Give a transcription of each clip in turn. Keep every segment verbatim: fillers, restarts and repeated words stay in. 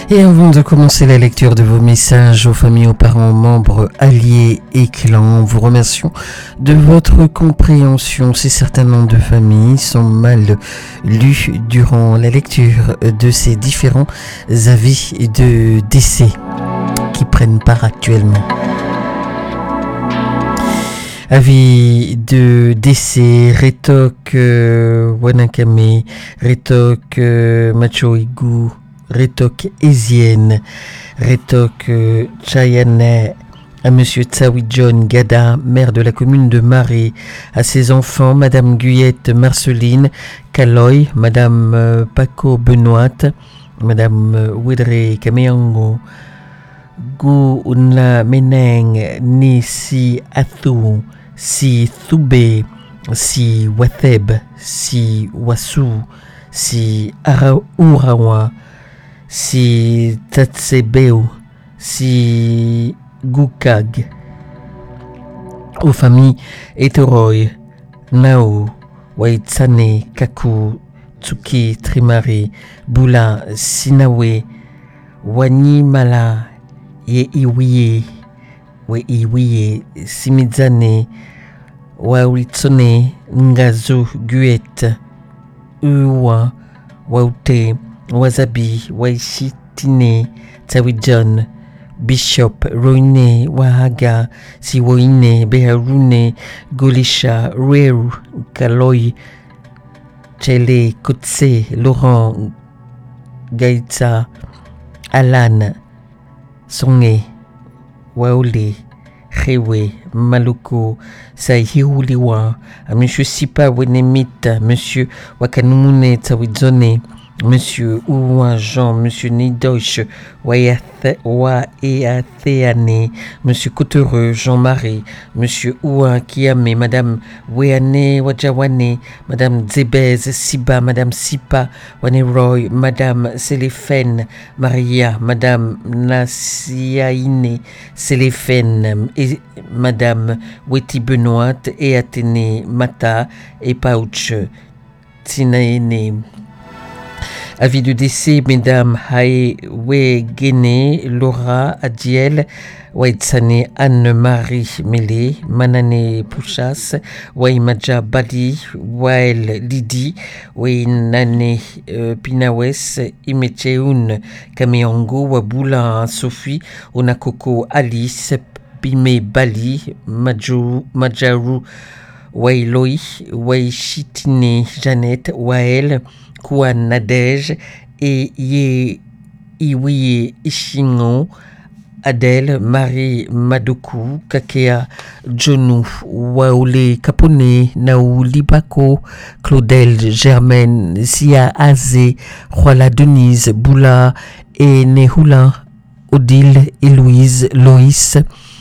Et avant de commencer la lecture de vos messages aux familles, aux parents, membres, alliés et clans, vous remercions de votre compréhension si certains noms de famille sont mal lus durant la lecture de ces différents avis de décès qui prennent part actuellement. Avis de décès, Retok euh, Wanakame, Retok euh, Machoigu, Retok Ezienne, Retok euh, Chayane, à Monsieur Tsawi John Gada, maire de la commune de Marais, à ses enfants, Madame Guyette Marceline Kaloy, Madame euh, Paco Benoît, Madame euh, Wedre Kameango, Gu Unla Meneng, Ni Si Athou, Si Thube, Si Watheb, Si Wasu, Si Araurawa, Si Tatsebeu, Si Gukag, aux familles Etoroy, Nao, Waitsane, Kaku, Tsuki, Trimari, Bula, Sinawe, Wanimala, Ye Iwiye, We Iwiye, Simizane, Wauritsone, Ngazu, Guet, Uwa, Waute, Wasabi, Waishitine, Tsawijon, Bishop, Roine, Wahaga, Siwoine, Beharune, Golisha, Reru, Kaloy, Chele, Kotse, Laurent, Gaïtsa, Alan, Songe, Waole, Rewe, Maluko, Sahihuliwa, à Monsieur Sipa Wenemit, Monsieur Wakanumune Tsawizone, Monsieur Ouan Jean, Monsieur Nidoche, Waeatheane, Monsieur Cotereux, Jean-Marie, Monsieur Ouan Kiame, Madame Weane Wajawane, Madame Zebez Siba, Madame Sipa Waneroy, Madame Selefen Maria, Madame Nasiaine Selefen, et Madame Weti Benoît, et Athénée Mata, et Pauch Tinaene. Avis de décès, Mesdames Hae Wegene, Laura Adiel, Waitsane Anne-Marie Mélé, Manane Pouchas, Waimaja Bali, Wael Lidi, Wainane euh, Pinawes, Imecheun Kameongo, Wabula Sophie, Onakoko Alice, Pime Bali, Majaru, Majaru Wailoi, Waishitine Jeannette, Wael, Kouan Nadej, et Ye Iwiye Ishingo, Adèle, Marie Madoku, Kakea, Jonu, Waole Capone, Naou Libako, Claudel, Germaine, Sia Azé, Roila Denise, Boula et Nehula, Odile et Louise, Loïs,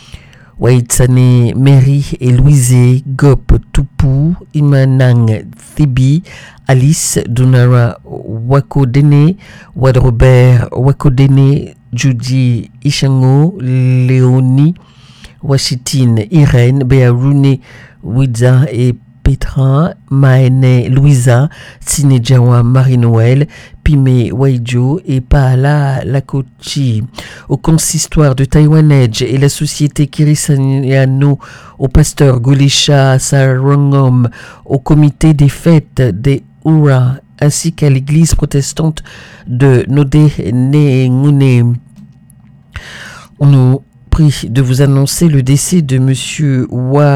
Waitsane, Mary et Louise, Gop, Tupu, Imanang, Thibi, Alice, Donara, Wakodene, Wad Robert, Wakodene, Judy, Ishango, Léonie, Washitine, Irène, Béarune, Wiza et Petra, Maene, Louisa, Sinejawa, Marie-Noël, Pime Waijo et Paala Lakochi, au consistoire de Taïwanège et la société Kirisaniano, au pasteur Golisha Sarongom, au comité des fêtes des Oura, ainsi qu'à l'église protestante de Nodé Nengune. On nous prie de vous annoncer le décès de Monsieur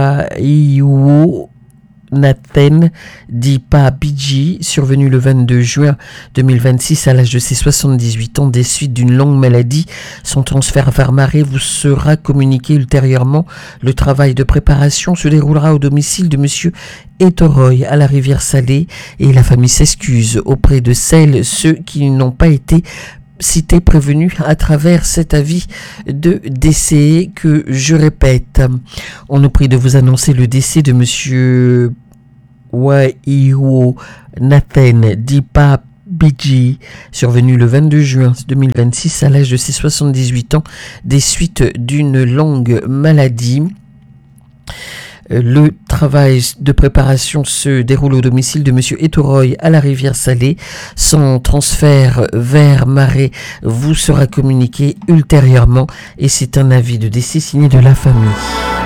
Waiuo Nathan Dipa Bidji, survenu le vingt-deux juin deux mille vingt-six à l'âge de ses soixante-dix-huit ans des suites d'une longue maladie. Son transfert vers Marais vous sera communiqué ultérieurement. Le travail de préparation se déroulera au domicile de Monsieur Etoroy à la rivière Salée et la famille s'excuse auprès de celles, ceux qui n'ont pas été cités prévenus à travers cet avis de décès que je répète. On nous prie de vous annoncer le décès de Monsieur Waiho Nathan Dipa Bidji, survenu le vingt-deux juin deux mille vingt-six à l'âge de ses soixante-dix-huit ans des suites d'une longue maladie. Euh, Le travail de préparation se déroule au domicile de Monsieur Ettoroy à la Rivière-Salée. Son transfert vers Marais vous sera communiqué ultérieurement et c'est un avis de décès signé de la famille.